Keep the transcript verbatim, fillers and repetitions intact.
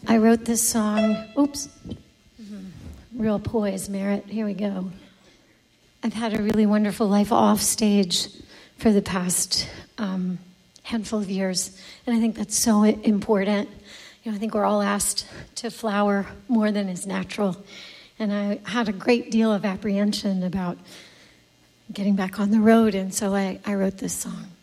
I wrote this song, oops, real poise, Merritt, here we go. I've had a really wonderful life off stage for the past um, handful of years, and I think that's so important. You know, I think we're all asked to flower more than is natural, and I had a great deal of apprehension about getting back on the road, and so I, I wrote this song.